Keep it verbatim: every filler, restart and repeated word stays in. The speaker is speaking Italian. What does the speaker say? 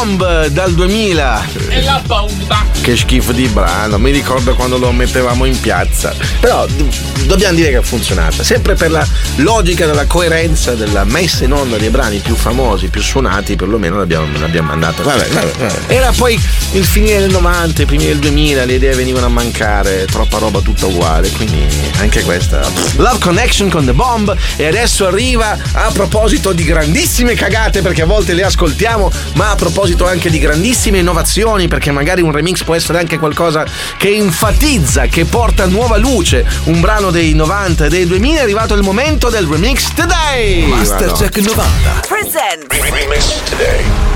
Bomb dal duemila. E la bomba. Che schifo di brano, mi ricordo quando lo mettevamo in piazza. Però do- dobbiamo dire che ha funzionato, sempre per la logica della coerenza della messa in onda dei brani più famosi, più suonati, perlomeno l'abbiamo, l'abbiamo mandata. Vabbè, vabbè, vabbè. Era poi il finire del novanta, i primi del duemila, le idee venivano a mancare, troppa roba tutta uguale, quindi anche questa. Love Connection con The Bomb. E adesso arriva, a proposito di grandissime cagate, perché a volte le ascoltiamo, ma a proposito anche di grandissime innovazioni, perché magari un remix può essere anche qualcosa che enfatizza, che porta nuova luce un brano dei novanta e dei duemila. È arrivato il momento del Remix Today. Mastercheck novanta Present Remix Today.